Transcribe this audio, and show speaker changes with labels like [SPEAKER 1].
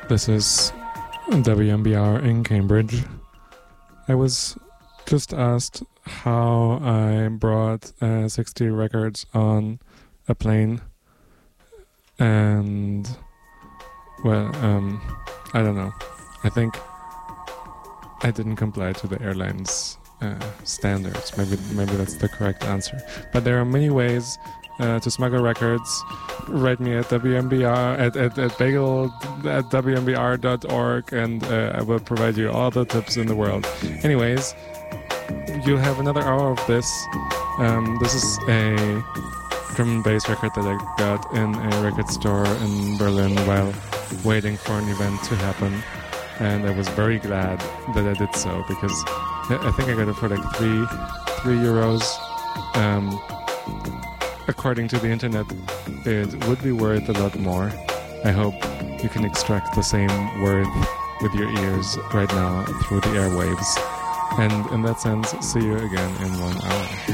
[SPEAKER 1] This is WMBR in Cambridge. I was just asked how I brought 60 records on a plane, and well, I don't know. I think I didn't comply to the airline's standards. Maybe that's the correct answer. But there are many ways to smuggle records. Write me at WMBR at bagel at WMBR.org, and I will provide you all the tips in the world. Anyways, you'll have another hour of this. This is a drum and bass record that I got in a record store in Berlin while waiting for an event to happen, and I was very glad that I did so, because I think I got it for like three euros. According to the internet, it would be worth a lot more. I hope you can extract the same worth with your ears right now through the airwaves. And in that sense, see you again in 1 hour.